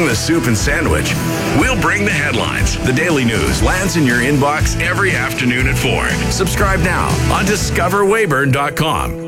bring the soup and sandwich. We'll bring the headlines. The Daily News lands in your inbox every afternoon at 4. Subscribe now on discoverwayburn.com.